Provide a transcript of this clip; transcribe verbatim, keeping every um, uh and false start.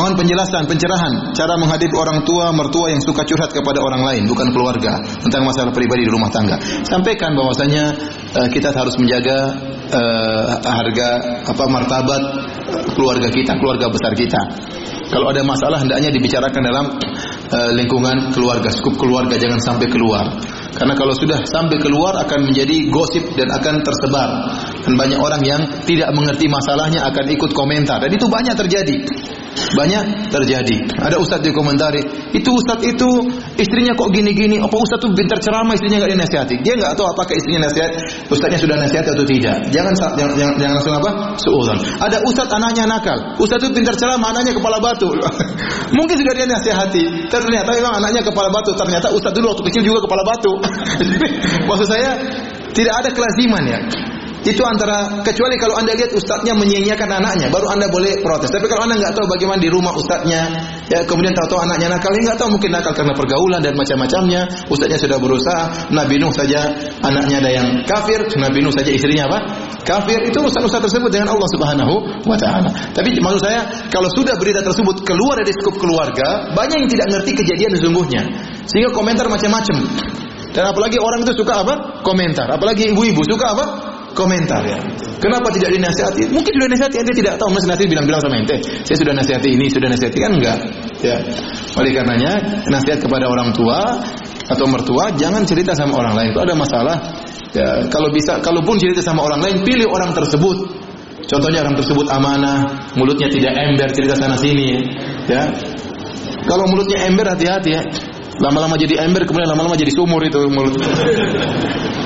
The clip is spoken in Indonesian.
Mohon penjelasan, pencerahan cara menghadapi orang tua, mertua yang suka curhat kepada orang lain, bukan keluarga, tentang masalah pribadi di rumah tangga. Sampaikan bahwasanya uh, kita harus menjaga uh, harga apa martabat keluarga kita, keluarga besar kita. Kalau ada masalah hendaknya dibicarakan dalam uh, lingkungan keluarga, skup keluarga, jangan sampai keluar. Karena kalau sudah sampai keluar akan menjadi gosip dan akan tersebar. Dan banyak orang yang tidak mengerti masalahnya akan ikut komentar. Dan itu banyak terjadi. Banyak terjadi. Ada ustaz di komentari, itu ustaz itu istrinya kok gini-gini. Apa ustaz itu pintar ceramah, istrinya enggak dinasihati. Dia enggak tahu apakah istrinya nasihat, ustaznya sudah nasihat atau tidak. Jangan jangan, jangan, jangan langsung apa? Suudzon. Ada ustaz anaknya nakal. Ustaz itu pintar ceramah, anaknya kepala batu. Mungkin sudah dia nasihati. Ternyata memang anaknya kepala batu. Ternyata ustaz dulu waktu kecil juga kepala batu. Maksud saya tidak ada kelaziman ya. Itu antara, kecuali kalau anda lihat ustadznya menyia-nyiakan anaknya, baru anda boleh protes. Tapi kalau anda nggak tahu bagaimana di rumah ustadznya, ya kemudian tahu-tahu anaknya nakal, ya nggak tahu, mungkin nakal karena pergaulan dan macam-macamnya. Ustadznya sudah berusaha. Nabi Nuh saja anaknya ada yang kafir, Nabi Nuh saja istrinya apa? Kafir. Itu ustaz-ustaz tersebut dengan Allah Subhanahu wa taala. Tapi maksud saya, kalau sudah berita tersebut keluar dari skup keluarga, banyak yang tidak ngerti kejadian sesungguhnya, sehingga komentar macam-macam. Dan apalagi orang itu suka apa? Komentar. Apalagi ibu-ibu suka apa? Komentar ya. Kenapa tidak dinasihati? Mungkin sudah dinasihati, ente tidak tahu. Mas nasihati bilang-bilang sama ente, saya sudah nasihati ini, sudah nasihati, kan enggak. Ya. Oleh karenanya, nasihat kepada orang tua atau mertua, jangan cerita sama orang lain. Kalau ada masalah, ya, kalau bisa, kalaupun cerita sama orang lain, pilih orang tersebut. Contohnya orang tersebut amanah, mulutnya tidak ember, cerita sana sini, ya. Kalau mulutnya ember, hati-hati ya. Lama-lama jadi ember, kemudian lama-lama jadi sumur itu mulut.